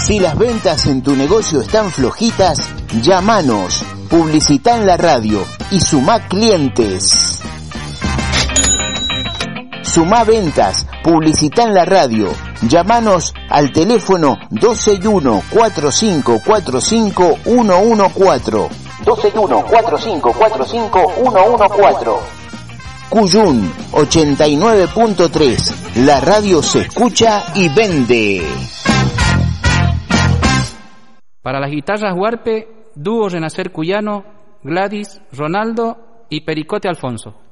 Si las ventas en tu negocio están flojitas, llámanos, publicita en la radio y sumá clientes. Sumá ventas, publicita en la radio. Llámanos al teléfono 261-4545-114. 261-4545-114. Cuyún 89.3. La radio se escucha y vende. Para las guitarras huarpe, dúo Renacer Cuyano, Gladys, Ronaldo y Pericote Alfonso.